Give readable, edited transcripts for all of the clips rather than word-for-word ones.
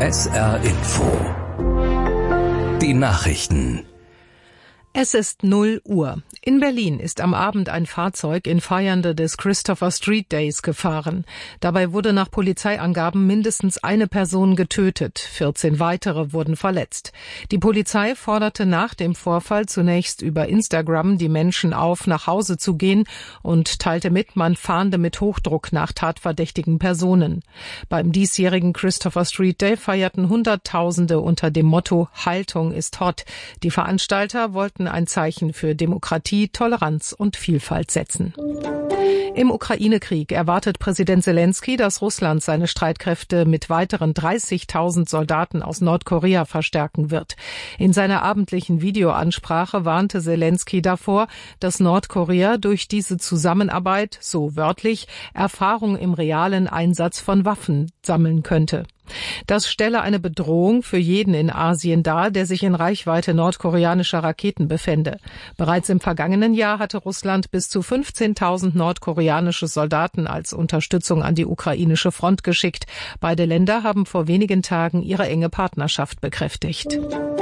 SR Info. Die Nachrichten. Es ist 0 Uhr. In Berlin ist am Abend ein Fahrzeug in Feiernde des Christopher Street Days gefahren. Dabei wurde nach Polizeiangaben mindestens eine Person getötet. 14 weitere wurden verletzt. Die Polizei forderte nach dem Vorfall zunächst über Instagram die Menschen auf, nach Hause zu gehen und teilte mit, man fahnde mit Hochdruck nach tatverdächtigen Personen. Beim diesjährigen Christopher Street Day feierten Hunderttausende unter dem Motto Haltung ist hot. Die Veranstalter wollten ein Zeichen für Demokratie, Toleranz und Vielfalt setzen. Im Ukraine-Krieg erwartet Präsident Selenskyj, dass Russland seine Streitkräfte mit weiteren 30.000 Soldaten aus Nordkorea verstärken wird. In seiner abendlichen Videoansprache warnte Selenskyj davor, dass Nordkorea durch diese Zusammenarbeit, so wörtlich, Erfahrung im realen Einsatz von Waffen sammeln könnte. Das stelle eine Bedrohung für jeden in Asien dar, der sich in Reichweite nordkoreanischer Raketen befände. Bereits im vergangenen Jahr hatte Russland bis zu 15.000 nordkoreanische Soldaten als Unterstützung an die ukrainische Front geschickt. Beide Länder haben vor wenigen Tagen ihre enge Partnerschaft bekräftigt.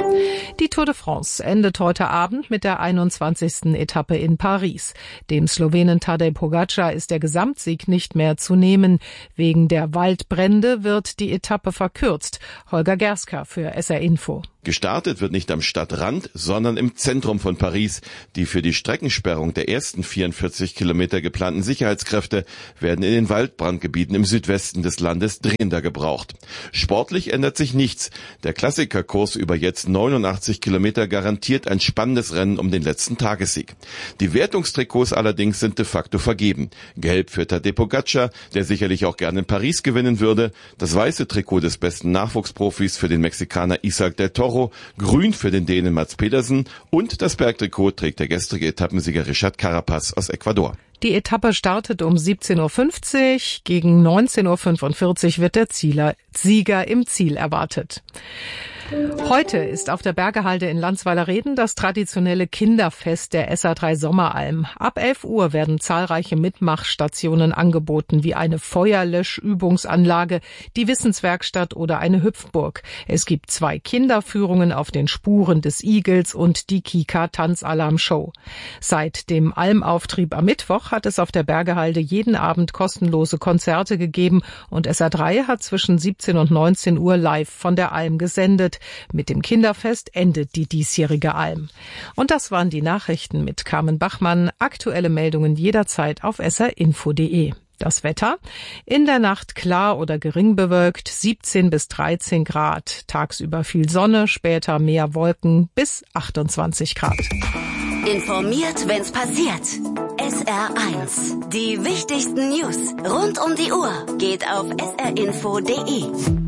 Die Tour de France endet heute Abend mit der 21. Etappe in Paris. Dem Slowenen Tadej Pogačar ist der Gesamtsieg nicht mehr zu nehmen. Wegen der Waldbrände wird die Etappe verkürzt. Holger Gerska für SR Info. Gestartet wird nicht am Stadtrand, sondern im Zentrum von Paris. Die für die Streckensperrung der ersten 44 Kilometer geplanten Sicherheitskräfte werden in den Waldbrandgebieten im Südwesten des Landes dringender gebraucht. Sportlich ändert sich nichts. Der Klassikerkurs über jetzt 89 Kilometer garantiert ein spannendes Rennen um den letzten Tagessieg. Die Wertungstrikots allerdings sind de facto vergeben. Gelb für Tadej Pogačar, der sicherlich auch gerne in Paris gewinnen würde. Das weiße Trikot des besten Nachwuchsprofis für den Mexikaner Isaac del Toro. Grün für den Dänen Mats Pedersen und das Bergtrikot trägt der gestrige Etappensieger Richard Carapaz aus Ecuador. Die Etappe startet um 17.50 Uhr. Gegen 19.45 Uhr wird der Sieger im Ziel erwartet. Heute ist auf der Bergehalde in Landsweiler-Reden das traditionelle Kinderfest der SA3 Sommeralm. Ab 11 Uhr werden zahlreiche Mitmachstationen angeboten, wie eine Feuerlöschübungsanlage, die Wissenswerkstatt oder eine Hüpfburg. Es gibt 2 Kinderführungen auf den Spuren des Igels und die Kika-Tanzalarm-Show. Seit dem Almauftrieb am Mittwoch hat es auf der Bergehalde jeden Abend kostenlose Konzerte gegeben und SA3 hat zwischen 17 und 19 Uhr live von der Alm gesendet. Mit dem Kinderfest endet die diesjährige Alm. Und das waren die Nachrichten mit Carmen Bachmann. Aktuelle Meldungen jederzeit auf srinfo.de. Das Wetter: in der Nacht klar oder gering bewölkt, 17 bis 13 Grad. Tagsüber viel Sonne, später mehr Wolken bis 28 Grad. Informiert, wenn's passiert. SR1. Die wichtigsten News rund um die Uhr geht auf srinfo.de.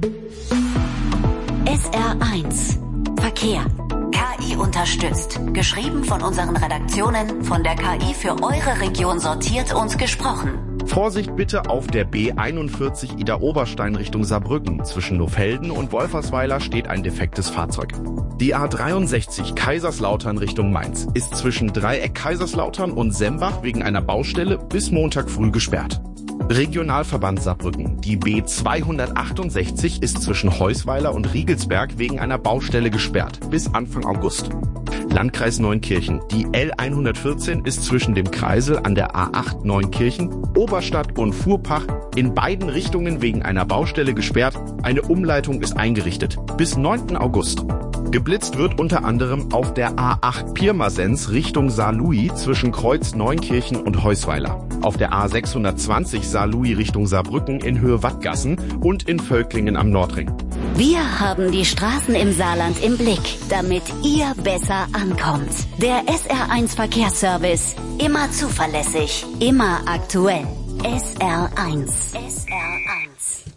SR1 Verkehr. KI unterstützt. Geschrieben von unseren Redaktionen, von der KI für eure Region sortiert und gesprochen. Vorsicht bitte auf der B41 Idar-Oberstein Richtung Saarbrücken. Zwischen Nofelden und Wolfersweiler steht ein defektes Fahrzeug. Die A63 Kaiserslautern Richtung Mainz ist zwischen Dreieck Kaiserslautern und Sembach wegen einer Baustelle bis Montag früh gesperrt. Regionalverband Saarbrücken. Die B268 ist zwischen Heusweiler und Riegelsberg wegen einer Baustelle gesperrt bis Anfang August. Landkreis Neunkirchen. Die L114 ist zwischen dem Kreisel an der A8 Neunkirchen, Oberstadt und Fuhrpach in beiden Richtungen wegen einer Baustelle gesperrt. Eine Umleitung ist eingerichtet bis 9. August. Geblitzt wird unter anderem auf der A8 Pirmasens Richtung Saarlouis zwischen Kreuz Neunkirchen und Heusweiler. Auf der A620 Saarlouis Richtung Saarbrücken in Höhe Wattgassen und in Völklingen am Nordring. Wir haben die Straßen im Saarland im Blick, damit ihr besser ankommt. Der SR1 Verkehrsservice. Immer zuverlässig, immer aktuell. SR1. SR1.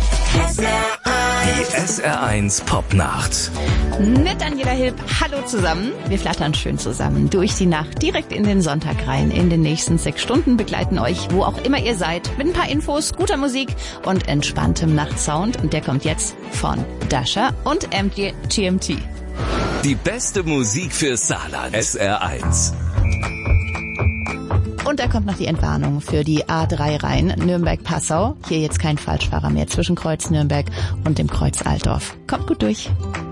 Die SR1 Popnacht. Mit Daniela Hilb, hallo zusammen. Wir flattern schön zusammen durch die Nacht, direkt in den Sonntag rein. In den nächsten 6 Stunden begleiten euch, wo auch immer ihr seid, mit ein paar Infos, guter Musik und entspanntem Nachtsound. Und der kommt jetzt von Dasha und GMT. Die beste Musik für Saarland. SR1. Und Und da kommt noch die Entwarnung für die A3 Rhein Nürnberg-Passau. Hier jetzt kein Falschfahrer mehr zwischen Kreuz Nürnberg und dem Kreuz Altdorf. Kommt gut durch.